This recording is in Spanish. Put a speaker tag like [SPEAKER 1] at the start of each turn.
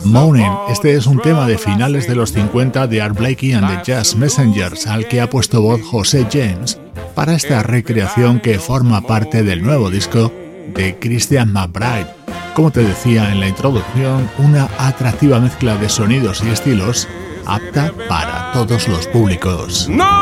[SPEAKER 1] Morning, este es un tema de finales de los 50 de Art Blakey and the Jazz Messengers, al que ha puesto voz José James para esta recreación que forma parte del nuevo disco de Christian McBride. Como te decía en la introducción, una atractiva mezcla de sonidos y estilos apta para todos los públicos.